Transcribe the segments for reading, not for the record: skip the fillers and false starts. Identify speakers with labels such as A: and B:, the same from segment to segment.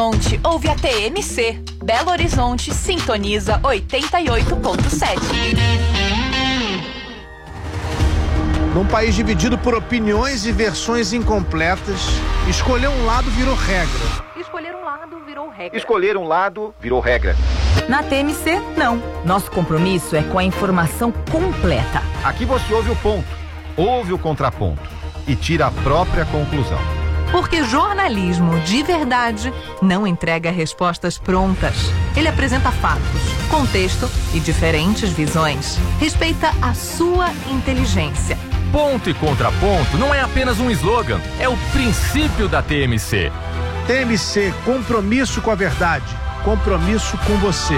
A: Ouve a TMC. Belo Horizonte sintoniza 88.7.
B: Num país dividido por opiniões e versões incompletas, escolher um lado virou regra.
A: Escolher um lado virou regra.
C: Escolher um lado virou regra.
D: Na TMC, não. Nosso compromisso é com a informação completa.
C: Aqui você ouve o ponto, ouve o contraponto e tira a própria conclusão.
E: Porque jornalismo de verdade não entrega respostas prontas. Ele apresenta fatos, contexto e diferentes visões. Respeita a sua inteligência.
F: Ponto e contraponto não é apenas um slogan, é o princípio da TMC.
B: TMC, compromisso com a verdade, compromisso com você.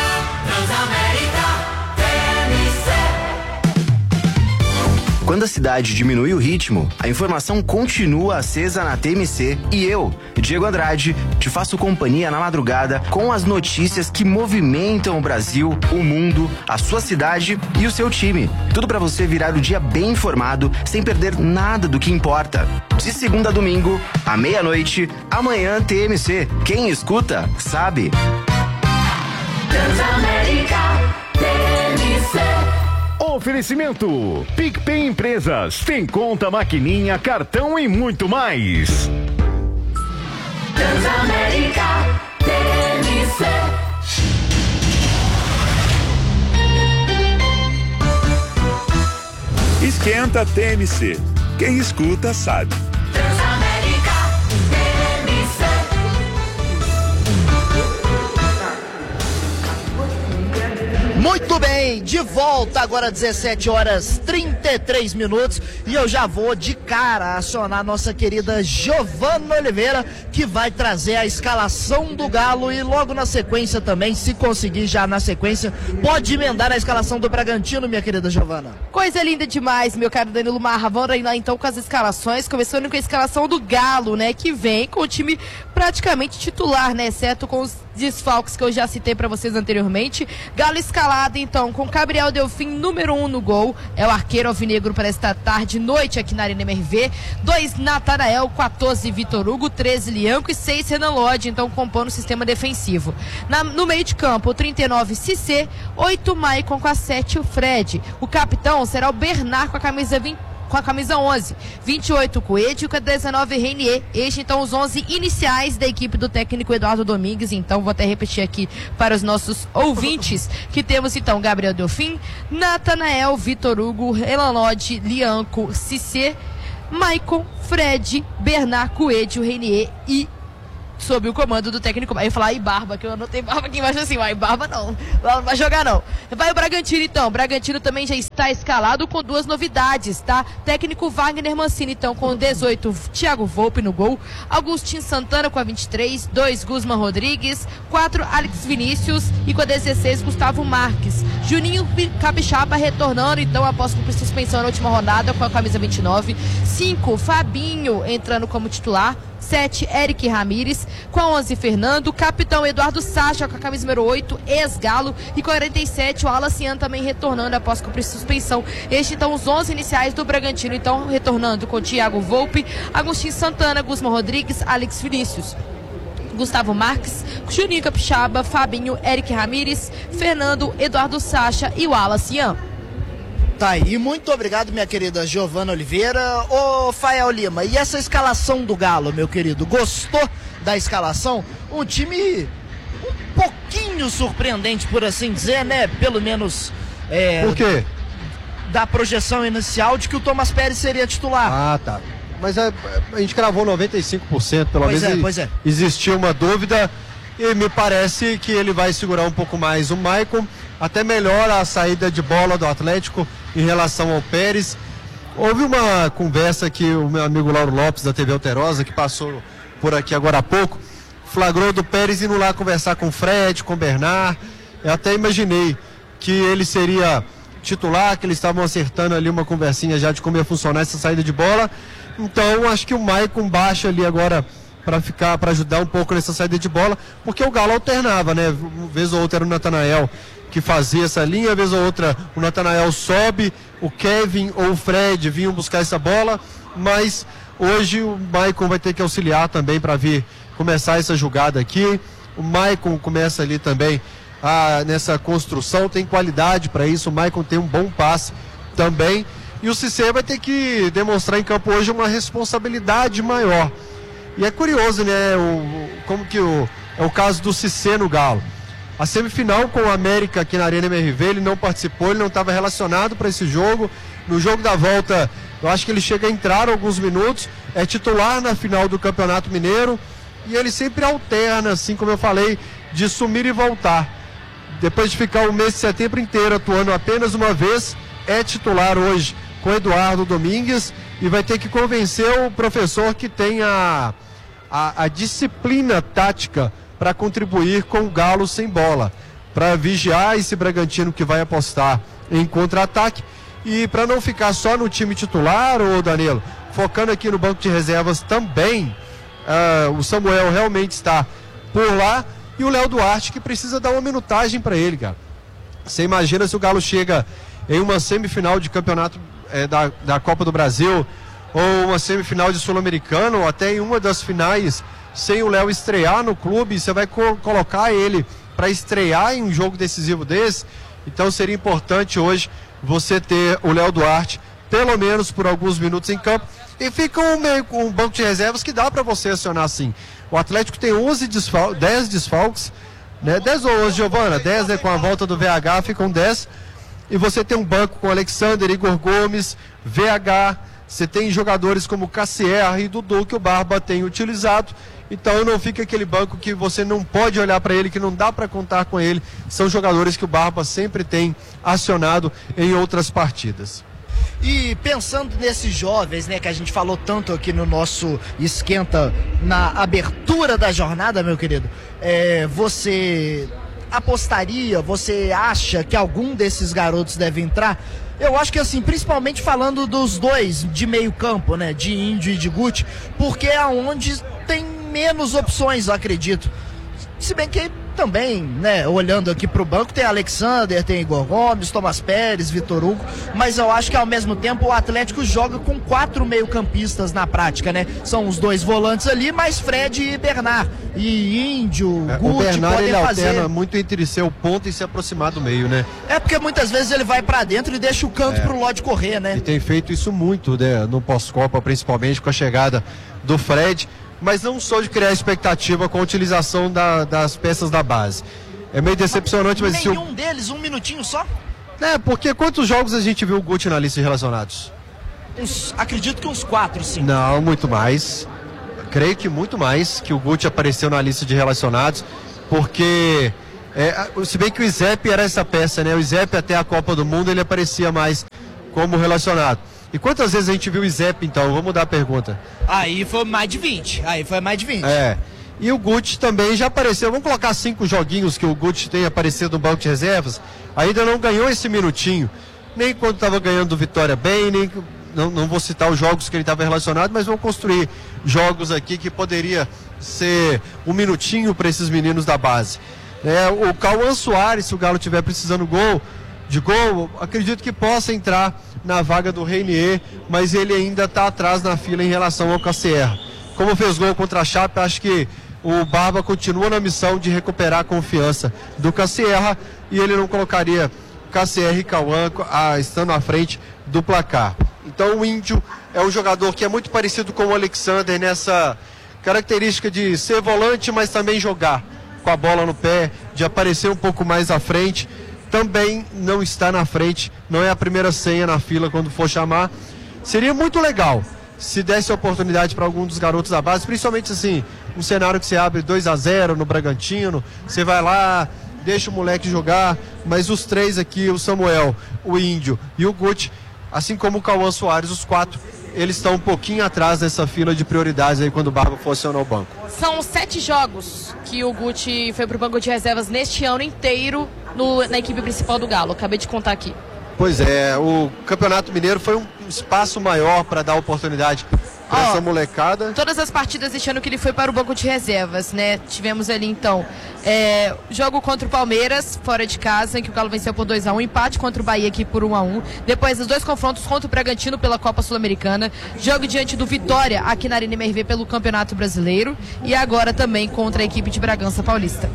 G: Quando a cidade diminui o ritmo, a informação continua acesa na TMC e eu, Diego Andrade, te faço companhia na madrugada com as notícias que movimentam o Brasil, o mundo, a sua cidade e o seu time. Tudo para você virar o dia bem informado, sem perder nada do que importa. De segunda a domingo, à meia-noite, amanhã TMC. Quem escuta, sabe.
H: Transamérica, TMC.
I: Oferecimento PicPay Empresas, tem conta, maquininha, cartão e muito mais.
H: Transamérica, TMC.
J: Esquenta TMC, quem escuta sabe.
H: Transamérica, TMC.
K: Muito bem, de volta agora 17 horas 33 minutos e eu já vou de cara acionar nossa querida Giovana Oliveira, que vai trazer a escalação do Galo e logo na sequência também, se conseguir já na sequência, pode emendar a escalação do Bragantino, minha querida Giovana.
L: Coisa linda demais, meu caro Danilo Marra. Vamos lá então com as escalações, começando com a escalação do Galo, né, que vem com o time praticamente titular, né, exceto com os desfalques que eu já citei pra vocês anteriormente. Galo escalado então com Gabriel Delfim, número 1 no gol, é o arqueiro alvinegro para esta tarde e noite aqui na Arena MRV. 2 Natanael, 14 Vitor Hugo, 13 Lianco e 6 Renan Lodge, então compondo o sistema defensivo. No meio de campo, o 39 Cissé, 8 Maicon com a 7 o Fred. O capitão será o Bernard com a camisa 11, 28 Coelho, com a 19 Renier. Este então os 11 iniciais da equipe do técnico Eduardo Domingues. Então vou até repetir aqui para os nossos ouvintes, que temos então Gabriel Delfim, Natanael, Vitor Hugo, Renan Lodge, Lianco, Cissé, Maicon, Fred, Bernard, Coelho, Renier e sob o comando do técnico. Aí eu ia falar, e Barba, que eu anotei Barba aqui embaixo assim, mas Barba não vai jogar não. Vai o Bragantino então, o Bragantino também já está escalado com 2 novidades, tá? Técnico Wagner Mancini então com 18, Thiago Volpe no gol, Agustin Santana com a 23, 2 Guzman Rodrigues, 4 Alex Vinícius e com a 16 Gustavo Marques. Juninho Capixaba retornando então após cumprir suspensão na última rodada com a camisa 29, 5 Fabinho entrando como titular, 7, Eric Ramírez, com a 11, Fernando, capitão Eduardo Sacha com a camisa número 8, ex-Galo, e 47, o Alacian também retornando após cumprir suspensão. Este então os 11 iniciais do Bragantino, então retornando com Thiago Volpe, Agostinho Santana, Guzman Rodrigues, Alex Vinícius, Gustavo Marques, Juninho Capixaba, Fabinho, Eric Ramírez, Fernando, Eduardo Sacha e o Alacian.
K: Tá aí, muito obrigado, minha querida Giovana Oliveira. Ô, Fael Lima, e essa escalação do Galo, meu querido? Gostou da escalação? Um time um pouquinho surpreendente, por assim dizer, né? Pelo menos...
M: Por quê?
K: Da projeção inicial de que o Thomas Pérez seria titular.
M: Ah, tá. Mas a gente cravou 95%, pelo menos.
K: Pois é.
M: Existiu uma dúvida e me parece que ele vai segurar um pouco mais o Maicon. Até melhora a saída de bola do Atlético em relação ao Pérez. Houve uma conversa que o meu amigo Lauro Lopes, da TV Alterosa, que passou por aqui agora há pouco, flagrou do Pérez indo lá conversar com o Fred, com o Bernard. Eu até imaginei que ele seria titular, que eles estavam acertando ali uma conversinha já de como ia funcionar essa saída de bola. Então acho que o Maicon baixa ali agora para ajudar um pouco nessa saída de bola, porque o Galo alternava, né? Uma vez ou outra era o Natanael que fazia essa linha, vez ou outra o Natanael sobe, o Kevin ou o Fred vinham buscar essa bola, mas hoje o Maicon vai ter que auxiliar também para vir começar essa jogada aqui. O Maicon começa ali também nessa construção, tem qualidade para isso. O Maicon tem um bom passe também. E o Cissé vai ter que demonstrar em campo hoje uma responsabilidade maior. E é curioso, né? É o caso do Cissé no Galo. A semifinal com o América aqui na Arena MRV, ele não participou, ele não estava relacionado para esse jogo. No jogo da volta, eu acho que ele chega a entrar alguns minutos, é titular na final do Campeonato Mineiro, e ele sempre alterna, assim como eu falei, de sumir e voltar. Depois de ficar o mês de setembro inteiro atuando apenas uma vez, é titular hoje com Eduardo Domingues, e vai ter que convencer o professor que tem a disciplina tática para contribuir com o Galo sem bola, para vigiar esse Bragantino que vai apostar em contra-ataque, e para não ficar só no time titular, ô Danilo, focando aqui no banco de reservas também. O Samuel realmente está por lá, e o Léo Duarte, que precisa dar uma minutagem para ele, cara. Você imagina se o Galo chega em uma semifinal de campeonato da Copa do Brasil, ou uma semifinal de Sul-Americano, ou até em uma das finais, sem o Léo estrear no clube, você vai colocar ele para estrear em um jogo decisivo desse. Então seria importante hoje você ter o Léo Duarte, pelo menos por alguns minutos em campo, e fica um banco de reservas que dá para você acionar assim. O Atlético tem 10 desfalques, né? 10 ou 11, Giovana? 10, né? Com a volta do VH ficam 10, e você tem um banco com Alexander, Igor Gomes, VH, você tem jogadores como Cassier e Dudu que o Barba tem utilizado. Então não fica aquele banco que você não pode olhar para ele, que não dá para contar com ele. São jogadores que o Barba sempre tem acionado em outras partidas.
K: E pensando nesses jovens, né, que a gente falou tanto aqui no nosso esquenta na abertura da jornada, meu querido, você apostaria, você acha que algum desses garotos deve entrar? Eu acho que assim, principalmente falando dos dois de meio campo, né, de Índio e de Guti, porque é onde tem menos opções, eu acredito. Se bem que também, né, olhando aqui pro banco, tem Alexander, tem Igor Gomes, Thomas Pérez, Vitor Hugo, mas eu acho que ao mesmo tempo o Atlético joga com 4 meio-campistas na prática, né? São os 2 volantes ali, mais Fred e Bernard. E Índio, Guti,
M: o Bernard,
K: podem
M: ele
K: fazer.
M: Alterna muito entre ser o ponto e se aproximar do meio, né?
K: É porque muitas vezes ele vai pra dentro e deixa o canto pro Lodi correr, né?
M: E tem feito isso muito, né, no pós-Copa, principalmente com a chegada do Fred. Mas não sou de criar expectativa com a utilização das peças da base. É meio decepcionante, mas...
K: Nenhum deles, um minutinho só?
M: Porque quantos jogos a gente viu o Guti na lista de relacionados?
K: Acredito que uns 4, 5.
M: Não, muito mais. Creio que muito mais que o Guti apareceu na lista de relacionados, porque... se bem que o Izep era essa peça, né? O Izep até a Copa do Mundo ele aparecia mais como relacionado. E quantas vezes a gente viu o Izep, então? Vou mudar a pergunta.
K: Aí foi mais de 20. E
M: o Guti também já apareceu. Vamos colocar 5 joguinhos que o Guti tem aparecido no banco de reservas. Ainda não ganhou esse minutinho. Nem quando estava ganhando do Vitória bem, nem... Não vou citar os jogos que ele estava relacionado, mas vou construir jogos aqui que poderia ser um minutinho para esses meninos da base. O Cauã Soares, se o Galo estiver precisando de gol, acredito que possa entrar na vaga do Reinier, mas ele ainda está atrás na fila em relação ao Cassier. Como fez gol contra a Chape, acho que o Barba continua na missão de recuperar a confiança do Cassier, e ele não colocaria Cassier e Cauã estando à frente do placar. Então o Índio é um jogador que é muito parecido com o Alexander nessa característica de ser volante, mas também jogar com a bola no pé, de aparecer um pouco mais à frente. Também não está na frente, não é a primeira senha na fila quando for chamar. Seria muito legal se desse a oportunidade para algum dos garotos da base, principalmente assim, um cenário que você abre 2-0 no Bragantino, você vai lá, deixa o moleque jogar, mas os 3 aqui, o Samuel, o Índio e o Guti, assim como o Cauã Soares, os 4, eles estão um pouquinho atrás dessa fila de prioridades aí quando o Barba for acionar o banco.
L: São 7 jogos que o Guti foi pro banco de reservas neste ano inteiro na equipe principal do Galo. Acabei de contar aqui.
M: Pois é, o Campeonato Mineiro foi um espaço maior para dar oportunidade pra essa molecada.
L: Todas as partidas deixando que ele foi para o banco de reservas, né? Tivemos ali então jogo contra o Palmeiras, fora de casa, em que o Galo venceu por 2-1, empate contra o Bahia aqui por 1-1, depois os 2 confrontos contra o Bragantino pela Copa Sul-Americana, jogo diante do Vitória aqui na Arena MRV pelo Campeonato Brasileiro e agora também contra a equipe de Bragança Paulista.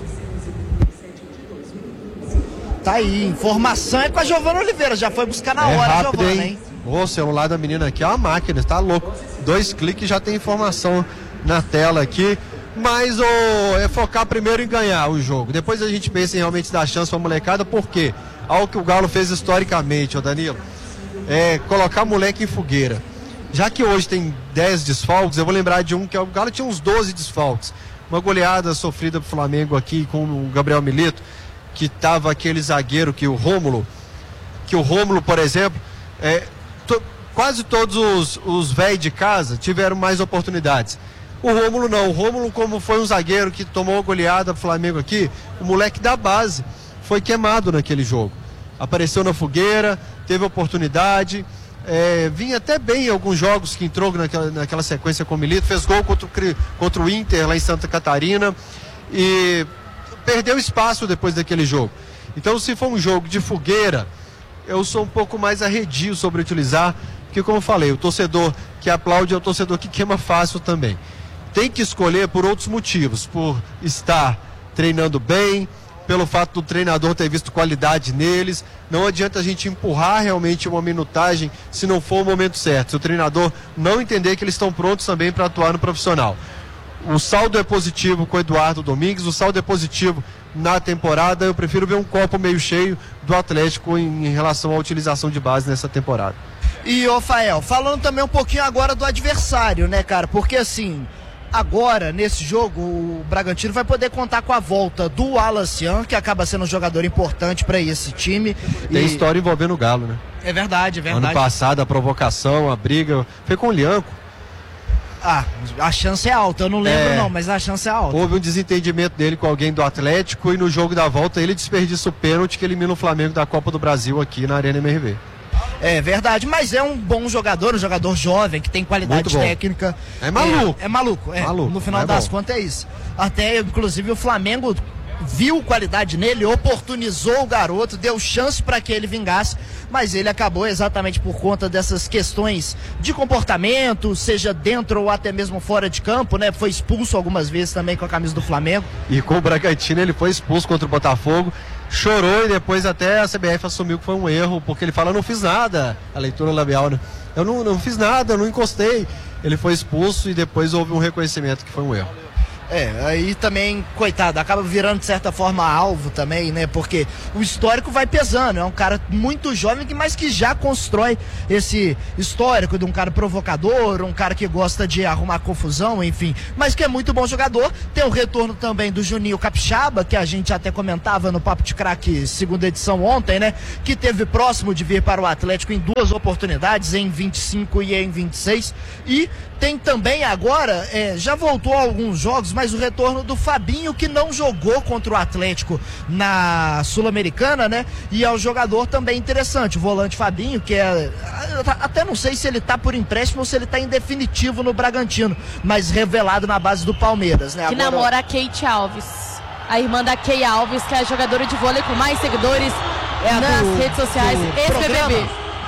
K: Tá aí, informação é com a Giovana Oliveira, já foi buscar na hora,
M: rápido,
K: Giovana, hein?
M: O celular da menina aqui é uma máquina, tá louco. 2 cliques já tem informação na tela aqui. Mas é focar primeiro em ganhar o jogo. Depois a gente pensa em realmente dar chance pra molecada, porque algo que o Galo fez historicamente, Danilo, é colocar moleque em fogueira. Já que hoje tem 10 desfalques, eu vou lembrar de um que o Galo tinha uns 12 desfalques. Uma goleada sofrida pro Flamengo aqui com o Gabriel Milito, que tava aquele zagueiro que o Rômulo, por exemplo, quase todos os velhos de casa tiveram mais oportunidades. O Rômulo não, o Rômulo, como foi um zagueiro que tomou a goleada pro Flamengo aqui, o moleque da base foi queimado naquele jogo. Apareceu na fogueira, teve oportunidade, vinha até bem em alguns jogos que entrou naquela sequência com o Milito, fez gol contra o Inter lá em Santa Catarina e perdeu espaço depois daquele jogo. Então, se for um jogo de fogueira, eu sou um pouco mais arredio sobre utilizar, porque, como eu falei, o torcedor que aplaude é o torcedor que queima fácil também. Tem que escolher por outros motivos, por estar treinando bem, pelo fato do treinador ter visto qualidade neles. Não adianta a gente empurrar realmente uma minutagem se não for o momento certo, se o treinador não entender que eles estão prontos também para atuar no profissional. O saldo é positivo com o Eduardo Domingues, o saldo é positivo na temporada. Eu prefiro ver um copo meio cheio do Atlético em relação à utilização de base nessa temporada.
K: E, Fael, falando também um pouquinho agora do adversário, né, cara? Porque, assim, agora, nesse jogo, o Bragantino vai poder contar com a volta do Alacian, que acaba sendo um jogador importante para esse time.
M: Tem história envolvendo o Galo, né?
K: É verdade, é verdade.
M: Ano passado, a provocação, a briga, foi com o Lianco.
K: A chance é alta, eu não lembro não, mas a chance é alta.
M: Houve um desentendimento dele com alguém do Atlético e no jogo da volta ele desperdiça o pênalti que elimina o Flamengo da Copa do Brasil aqui na Arena MRV.
K: É verdade, mas é um bom jogador, um jogador jovem, que tem qualidade técnica.
M: É maluco.
K: É maluco. No final das contas é isso. Até, inclusive, o Flamengo viu qualidade nele, oportunizou o garoto, deu chance para que ele vingasse, mas ele acabou exatamente por conta dessas questões de comportamento, seja dentro ou até mesmo fora de campo, né? Foi expulso algumas vezes também com a camisa do Flamengo.
M: E com o Bragantino ele foi expulso contra o Botafogo, chorou e depois até a CBF assumiu que foi um erro, porque ele fala, eu não fiz nada, a leitura labial, né? Eu não fiz nada, eu não encostei. Ele foi expulso e depois houve um reconhecimento que foi um erro.
K: Aí também, coitado, acaba virando de certa forma alvo também, né? Porque o histórico vai pesando, é um cara muito jovem, mas que já constrói esse histórico de um cara provocador, um cara que gosta de arrumar confusão, enfim, mas que é muito bom jogador. Tem o retorno também do Juninho Capixaba, que a gente até comentava no Papo de Craque segunda edição ontem, né? Que teve próximo de vir para o Atlético em 2 oportunidades, em 25 e em 26, e tem também agora, já voltou a alguns jogos, mas o retorno do Fabinho, que não jogou contra o Atlético na Sul-Americana, né? E é um jogador também interessante, o volante Fabinho, que até não sei se ele tá por empréstimo ou se ele tá em definitivo no Bragantino, mas revelado na base do Palmeiras, né?
L: Que agora namora a Kate Alves, a irmã da Kay Alves, que é a jogadora de vôlei com mais seguidores nas redes sociais, ex-BBB.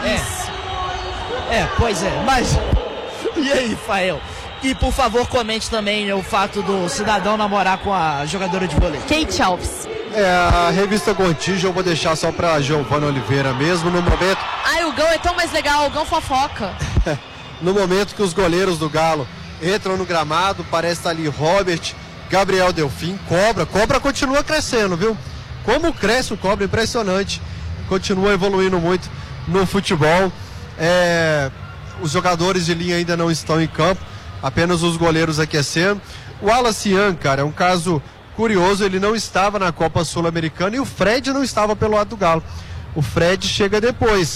K: Pois é, mas... E aí, Fael? E por favor, comente também o fato do cidadão namorar com a jogadora de vôlei.
L: Kate Alves.
M: A revista Gontijo eu vou deixar só pra Giovana Oliveira mesmo, no momento...
L: o Gão é tão mais legal, o Gão fofoca.
M: No momento que os goleiros do Galo entram no gramado, parece estar ali Robert, Gabriel Delfim, Cobra continua crescendo, viu? Como cresce o Cobra, impressionante. Continua evoluindo muito no futebol. Os jogadores de linha ainda não estão em campo, apenas os goleiros aquecendo. O Alacian, cara, é um caso curioso, ele não estava na Copa Sul-Americana e o Fred não estava pelo lado do Galo. O Fred chega depois.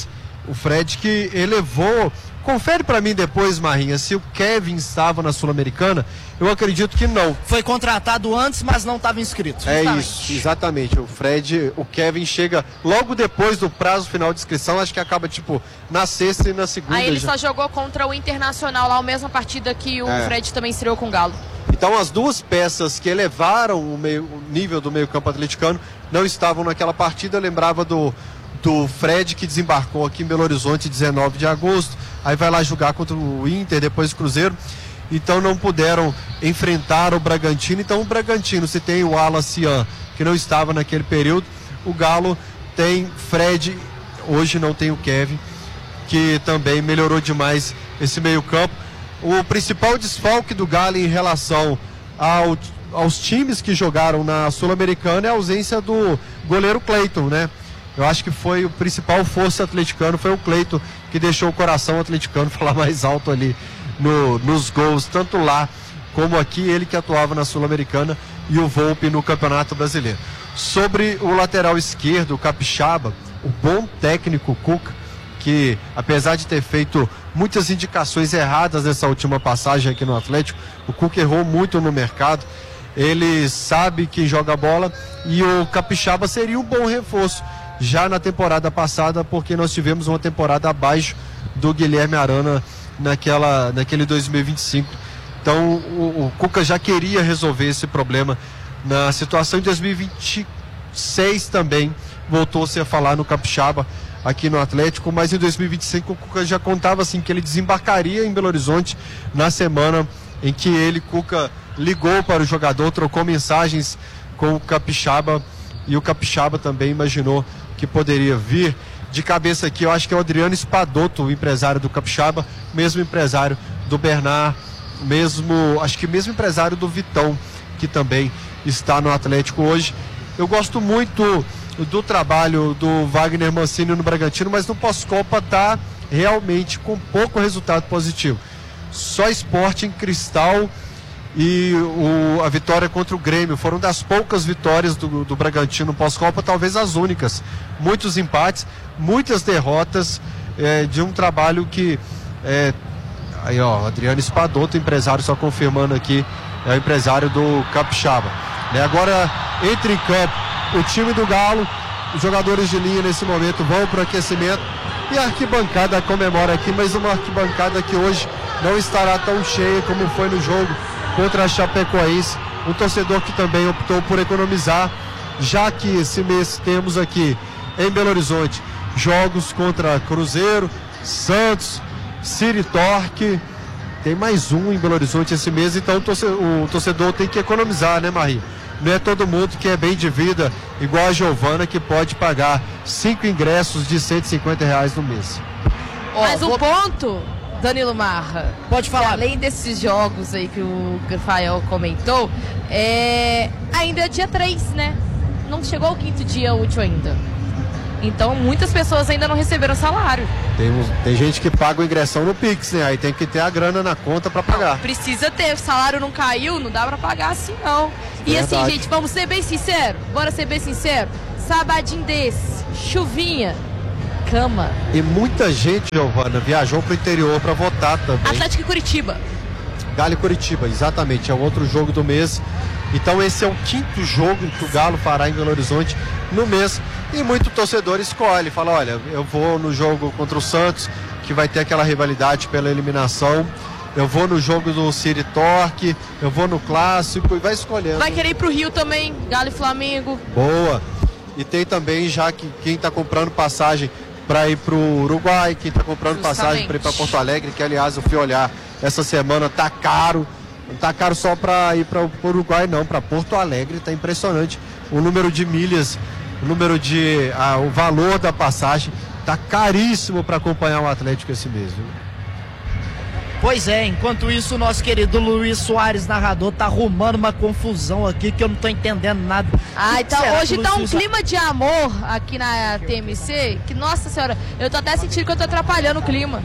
M: O Fred que elevou. Confere pra mim depois, Marrinha, se o Kevin estava na Sul-Americana. Eu acredito que não.
K: Foi contratado antes, mas não estava inscrito.
M: É isso, exatamente. O Kevin chega logo depois do prazo final de inscrição, acho que acaba tipo na sexta e na segunda.
L: Aí ele só jogou contra o Internacional lá, a mesma partida que o Fred também estreou com o Galo.
M: Então as duas peças que elevaram o nível do meio-campo atleticano não estavam naquela partida. Eu lembrava do Fred, que desembarcou aqui em Belo Horizonte 19 de agosto, aí vai lá jogar contra o Inter, depois o Cruzeiro, então não puderam enfrentar o Bragantino. Então o Bragantino, se tem o Alan Cian, que não estava naquele período, o Galo tem Fred, hoje não tem o Kevin, que também melhorou demais esse meio campo. O principal desfalque do Galo em relação aos times que jogaram na Sul-Americana é a ausência do goleiro Cleiton, né? Eu acho que foi o principal força atleticano, foi o Cleiton, que deixou o coração atleticano falar mais alto ali nos gols, tanto lá como aqui, ele que atuava na Sul-Americana e o Volpi no Campeonato Brasileiro. Sobre o lateral esquerdo, o Capixaba, o bom técnico Cuca, que apesar de ter feito muitas indicações erradas nessa última passagem aqui no Atlético, o Cuca errou muito no mercado, ele sabe que joga bola e o Capixaba seria um bom reforço já na temporada passada, porque nós tivemos uma temporada abaixo do Guilherme Arana naquele 2025. Então o Cuca já queria resolver esse problema. Na situação de 2026 também voltou-se a falar no Capixaba aqui no Atlético, mas em 2025 o Cuca já contava assim que ele desembarcaria em Belo Horizonte na semana em que ele, Cuca, ligou para o jogador, trocou mensagens com o Capixaba e o Capixaba também imaginou que poderia vir. De cabeça aqui, eu acho que é o Adriano Espadoto, o empresário do Capixaba, mesmo empresário do Bernard, acho que mesmo empresário do Vitão, que também está no Atlético hoje. Eu gosto muito do trabalho do Wagner Mancini no Bragantino, mas no pós-Copa está realmente com pouco resultado positivo. Só Sporting, Cristal e a vitória contra o Grêmio foram das poucas vitórias do Bragantino no pós-Copa, talvez as únicas. Muitos empates, muitas derrotas, de um trabalho que aí ó, Adriano Espadoto, empresário, só confirmando aqui, é o empresário do Capixaba, né? Agora entra em campo o time do Galo, os jogadores de linha nesse momento vão para o aquecimento e a arquibancada comemora aqui, mas uma arquibancada que hoje não estará tão cheia como foi no jogo contra a Chapecoense, um torcedor que também optou por economizar, já que esse mês temos aqui em Belo Horizonte jogos contra Cruzeiro, Santos, City Torque, tem mais um em Belo Horizonte esse mês, então o torcedor tem que economizar, né, Maria? Não é todo mundo que é bem de vida, igual a Giovana, que pode pagar 5 ingressos de R$150 no mês.
L: Mas o ponto, Danilo Marra,
K: pode falar.
L: Além desses jogos aí que o Rafael comentou, ainda é dia 3, né? Não chegou o 5º dia útil ainda. Então muitas pessoas ainda não receberam salário.
M: Tem gente que paga o ingressão no Pix, né? Aí tem que ter a grana na conta para pagar.
L: Precisa ter, o salário não caiu, não dá para pagar assim não. E assim, gente, vamos ser bem sinceros, bora ser bem sinceros. Sabadinho desse, chuvinha, cama.
M: E muita gente, Giovana, viajou pro interior para votar também.
L: Atlético e Curitiba.
M: Galo e Curitiba, exatamente, é o outro jogo do mês. Então esse é o 5º jogo que o Galo fará em Belo Horizonte no mês. E muito torcedor escolhe, fala, olha, eu vou no jogo contra o Santos, que vai ter aquela rivalidade pela eliminação. Eu vou no jogo do City Torque, eu vou no Clássico e vai escolhendo.
L: Vai querer ir pro Rio também, Galo e Flamengo.
M: Boa. E tem também já que quem tá comprando passagem para ir pro Uruguai, quem tá comprando passagem para ir para Porto Alegre, que aliás eu fui olhar essa semana, tá caro. Não tá caro só para ir para o Uruguai não, para Porto Alegre tá impressionante. O número de milhas, o valor da passagem tá caríssimo para acompanhar o Atlético esse mês, viu?
K: Pois é, enquanto isso o nosso querido Luiz Soares, narrador, tá arrumando uma confusão aqui que eu não tô entendendo nada.
L: Então hoje tá um clima de amor aqui na TMC, que nossa senhora, eu tô até sentindo que eu tô atrapalhando o clima.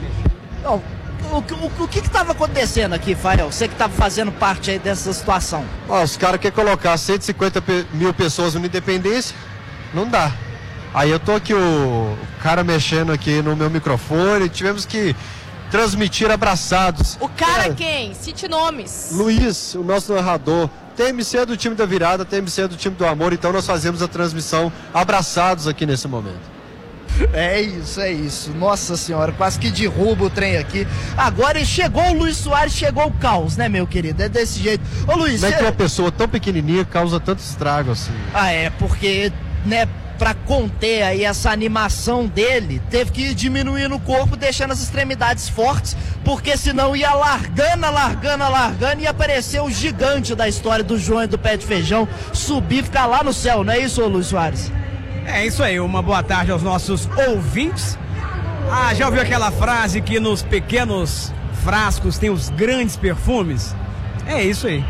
K: O que estava acontecendo aqui, Fael? Você que estava fazendo parte aí dessa situação.
M: Os caras querem colocar 150 mil pessoas na Independência, não dá. Aí eu tô aqui, o cara mexendo aqui no meu microfone, tivemos que transmitir abraçados.
L: O cara quem? Cite nomes.
M: Luiz, o nosso narrador. TMC é do time da virada, TMC é do time do amor, então nós fazemos a transmissão abraçados aqui nesse momento.
K: É isso. Nossa senhora, quase que derruba o trem aqui. Agora chegou o Luiz Soares, chegou o caos, né, meu querido? É desse jeito. Ô, Luiz...
M: Como é que uma pessoa tão pequenininha causa tanto estrago assim?
K: Porque, né, pra conter aí essa animação dele, teve que ir diminuindo o corpo, deixando as extremidades fortes, porque senão ia largando e aparecer o gigante da história do João e do Pé de Feijão, subir e ficar lá no céu, não é isso, ô Luiz Soares?
N: É isso aí, uma boa tarde aos nossos ouvintes. Já ouviu aquela frase que nos pequenos frascos tem os grandes perfumes? É isso aí.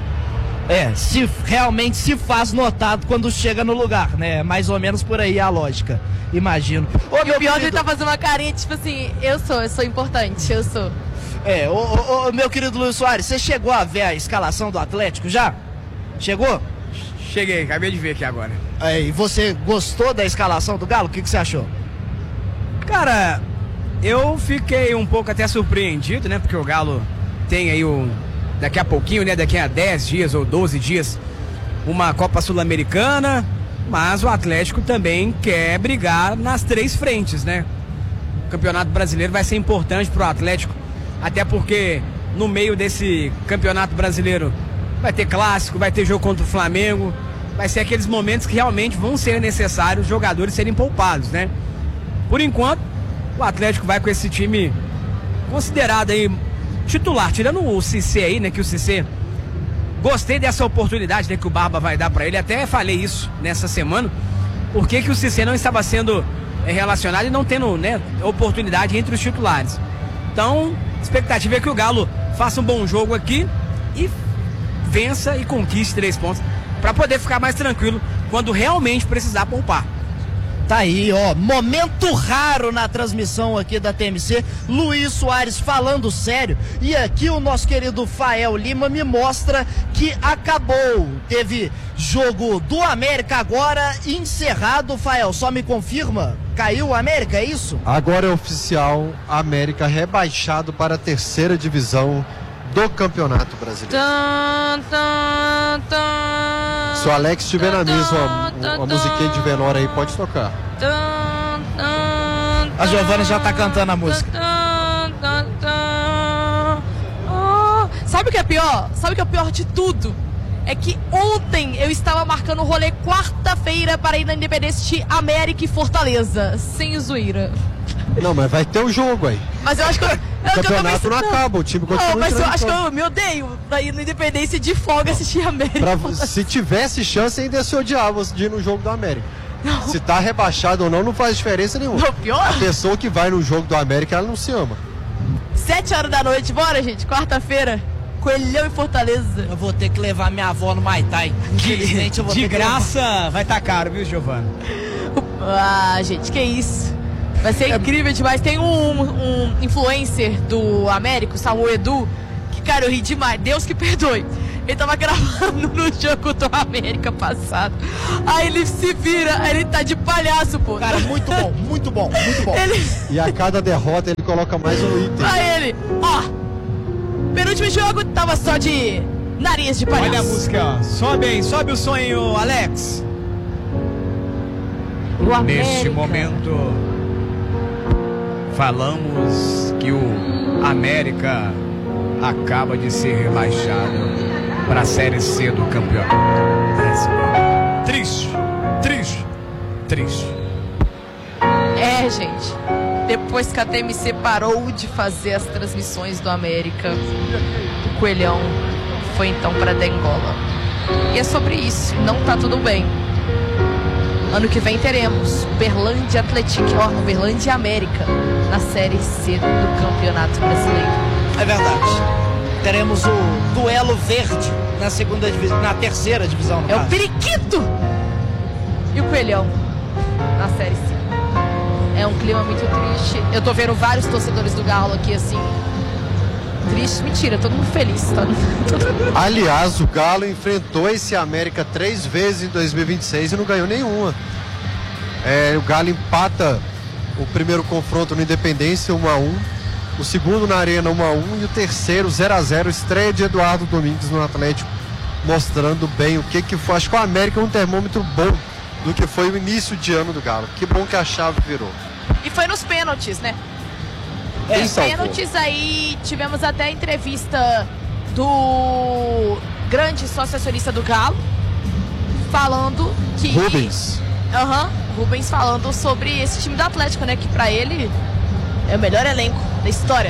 K: Realmente se faz notado quando chega no lugar, né? Mais ou menos por aí a lógica, imagino.
L: E o pior é que ele tá fazendo uma carinha, tipo assim, eu sou importante, eu sou.
K: Meu querido Luiz Soares, você chegou a ver a escalação do Atlético já? Chegou?
N: Cheguei, acabei de ver aqui agora.
K: E você gostou da escalação do Galo? O que você achou?
N: Cara, eu fiquei um pouco até surpreendido, né? Porque o Galo tem aí daqui a pouquinho, né? Daqui a 10 dias ou 12 dias, uma Copa Sul-Americana, mas o Atlético também quer brigar nas 3 frentes, né? O Campeonato Brasileiro vai ser importante pro Atlético, até porque no meio desse Campeonato Brasileiro vai ter clássico, vai ter jogo contra o Flamengo, vai ser aqueles momentos que realmente vão ser necessários os jogadores serem poupados, né? Por enquanto, o Atlético vai com esse time considerado aí titular, tirando o Cissé aí, né? Que o Cissé, gostei dessa oportunidade, né, que o Barba vai dar pra ele, até falei isso nessa semana, porque que o Cissé não estava sendo relacionado e não tendo, né, oportunidade entre os titulares. Então, a expectativa é que o Galo faça um bom jogo aqui e vença e conquiste 3 pontos para poder ficar mais tranquilo quando realmente precisar poupar.
K: Tá aí, momento raro na transmissão aqui da TMC, Luiz Soares falando sério, e aqui o nosso querido Fael Lima me mostra que acabou, teve jogo do América agora encerrado. Fael, só me confirma, caiu o América, é isso?
M: Agora é oficial, América rebaixado para a 3ª divisão do Campeonato Brasileiro. Se o Alex estiver na mesa, uma musiquinha de velório aí, pode tocar.
K: A Giovana já tá cantando a música.
L: Sabe o que é pior? Sabe o que é o pior de tudo? É que ontem eu estava marcando o rolê quarta-feira para ir na Independência América e Fortaleza, sem zoeira.
M: Não, mas vai ter o jogo aí.
L: Mas eu acho que
M: o campeonato não acaba, o time continua.
L: Não, mas eu acho que eu me odeio pra ir na Independência de folga assistir a América.
M: Se tivesse chance, ainda se odiava de ir no jogo do América. Não. Se tá rebaixado ou não, não faz diferença nenhuma.
L: Não, pior?
M: A pessoa que vai no jogo do América, ela não se ama.
L: 7 horas da noite, bora, gente, quarta-feira. Coelhão e Fortaleza.
K: Eu vou ter que levar minha avó no Muay Thai. Infelizmente eu vou ter
N: de graça, vai tá caro, viu, Giovana?
L: Gente, que isso. Vai ser incrível demais. Tem um influencer do América, o Samuel Edu, que, cara, eu ri demais. Deus que perdoe. Ele tava gravando no jogo do América passado. Aí ele se vira, aí ele tá de palhaço, pô.
K: Cara, muito bom, muito bom, muito bom.
M: E a cada derrota ele coloca mais um item.
L: Aí ele, penúltimo jogo tava só de nariz de palhaço.
N: Olha a música, sobe o sonho, Alex. Neste momento, falamos que o América acaba de ser rebaixado para a Série C do Campeonato Brasileiro. Triste.
L: Gente, depois que a TMC parou de fazer as transmissões do América, o Coelhão foi então para Dengola. E é sobre isso, não tá tudo bem. Ano que vem teremos Uberlândia Atlético, Uberlândia América na Série C do Campeonato Brasileiro.
K: É verdade. Teremos o duelo verde na 3ª divisão.
L: É o Periquito e o Coelhão na Série C. É um clima muito triste. Eu tô vendo vários torcedores do Galo aqui assim. Triste, mentira, todo mundo feliz. Tá?
M: Aliás, o Galo enfrentou esse América 3 vezes em 2026 e não ganhou nenhuma. O Galo empata o primeiro confronto no Independência 1-1, o segundo na Arena 1-1 e o terceiro 0-0, estreia de Eduardo Domingues no Atlético, mostrando bem o que foi. Acho que o América é um termômetro bom do que foi o início de ano do Galo. Que bom que a chave virou.
L: E foi nos pênaltis, né?
M: Quem
L: Nos
M: salvou?
L: pênaltis aí, tivemos até a entrevista do grande sócio acionista do Galo, falando que...
M: Rubens.
L: Rubens falando sobre esse time do Atlético, né? Que pra ele é o melhor elenco da história.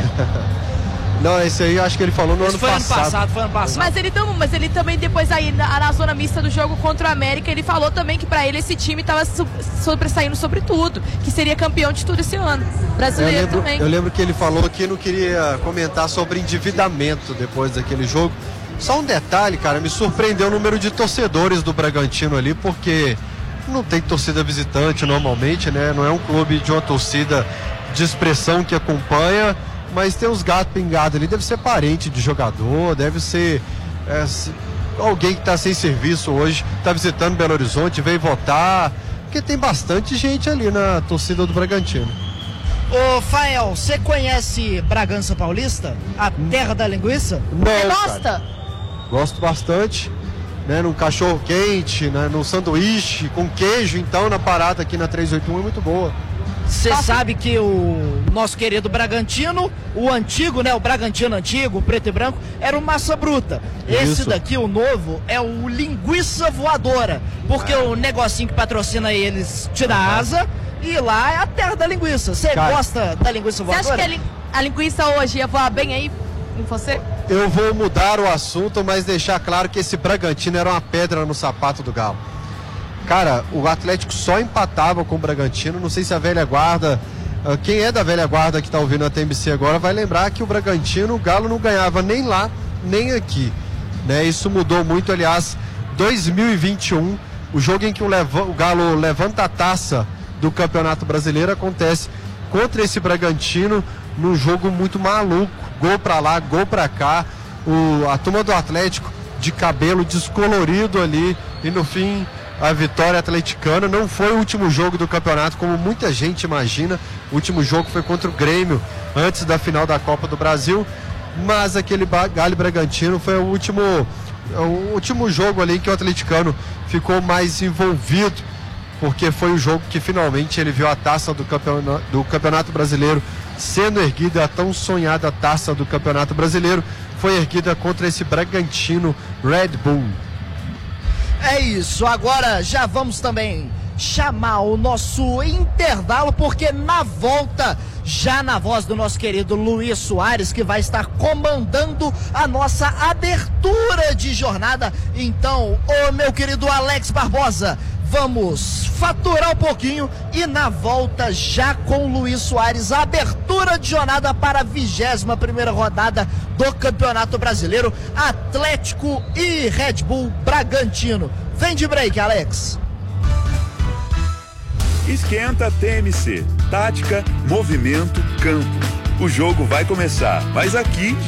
M: Não, esse aí acho que ele falou no ano passado.
N: Foi ano passado.
L: Mas ele também depois aí na zona mista do jogo contra o América, ele falou também que pra ele esse time tava sobressaindo sobre tudo, que seria campeão de tudo esse ano. Brasileiro também.
M: Eu lembro que ele falou que não queria comentar sobre endividamento depois daquele jogo. Só um detalhe, cara, me surpreendeu o número de torcedores do Bragantino ali, porque não tem torcida visitante normalmente, né? Não é um clube de uma torcida de expressão que acompanha, mas tem uns gatos pingados ali, deve ser parente de jogador, deve ser alguém que está sem serviço hoje, está visitando Belo Horizonte, veio votar, porque tem bastante gente ali na torcida do Bragantino.
K: Ô, Fael, você conhece Bragança Paulista? A terra da linguiça?
M: Não,
L: gosta?
M: cara. Gosto bastante, né? Num cachorro quente, né? Num sanduíche com queijo, então na parada aqui na 381 é muito boa.
K: Você sabe que o nosso querido Bragantino, o antigo, né? O Bragantino antigo, o preto e branco, era o Massa Bruta. Esse
M: Isso.
K: daqui, o novo, é o Linguiça Voadora. Porque o negocinho que patrocina eles tira a asa e lá é a terra da linguiça. Você gosta da linguiça
L: Você
K: voadora?
L: acha que a linguiça hoje ia voar bem aí em você?
M: Eu vou mudar o assunto, mas deixar claro que esse Bragantino era uma pedra no sapato do Galo. Cara, o Atlético só empatava com o Bragantino. Não sei se a velha guarda, quem é da velha guarda que tá ouvindo a TMC agora vai lembrar que o Bragantino, o Galo não ganhava nem lá, nem aqui, né? Isso mudou muito, aliás, 2021, o jogo em que o Galo levanta a taça do Campeonato Brasileiro acontece contra esse Bragantino, num jogo muito maluco, gol pra lá, gol pra cá, a turma do Atlético de cabelo descolorido ali, e no fim a vitória atleticana. Não foi o último jogo do campeonato, como muita gente imagina. O último jogo foi contra o Grêmio, antes da final da Copa do Brasil, mas aquele Galo Bragantino foi o último jogo ali que o atleticano ficou mais envolvido, porque foi o jogo que finalmente ele viu a taça do Campeonato Brasileiro sendo erguida, a tão sonhada taça do Campeonato Brasileiro foi erguida contra esse Bragantino Red Bull.
K: É isso, agora já vamos também chamar o nosso intervalo, porque na volta, já na voz do nosso querido Luiz Soares, que vai estar comandando a nossa abertura de jornada. Então, ô meu querido Alex Barbosa, vamos faturar um pouquinho e na volta já com o Luiz Soares, a abertura de jornada para a 21ª rodada do Campeonato Brasileiro, Atlético e Red Bull Bragantino. Vem de break, Alex.
J: Esquenta TMC. Tática, movimento, campo. O jogo vai começar, mas aqui